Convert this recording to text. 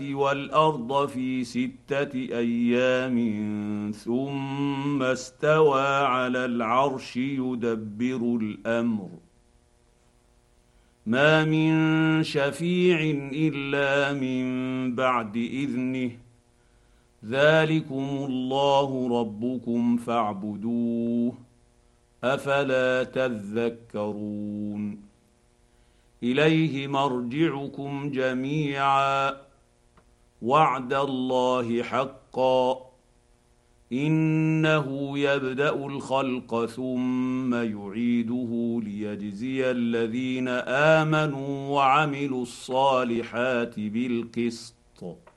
والارض في 6 ايام ثم استوى على العرش يدبر الامر ما من شفيع الا من بعد اذنه ذلكم الله ربكم فاعبدوه افلا تذكرون اليه مرجعكم جميعا وعد الله حقا انه يبدا الخلق ثم يعيده ليجزي الذين امنوا وعملوا الصالحات بالقسط